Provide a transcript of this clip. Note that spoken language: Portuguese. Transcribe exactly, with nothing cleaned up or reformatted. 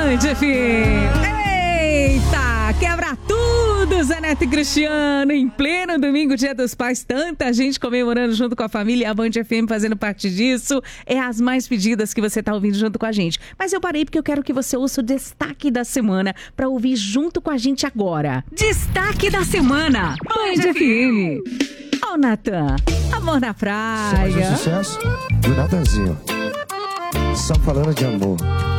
Band F M. Eita, quebra tudo, Zé Neto e Cristiano, em pleno domingo, Dia dos Pais, tanta gente comemorando junto com a família, a Band F M fazendo parte disso, é as mais pedidas que você tá ouvindo junto com a gente. Mas eu parei porque eu quero que você ouça o destaque da semana pra ouvir junto com a gente agora. Destaque da semana, Band F M. Ó, oh, Natan, amor na praia. Mais um sucesso do Natanzinho. Só falando de amor.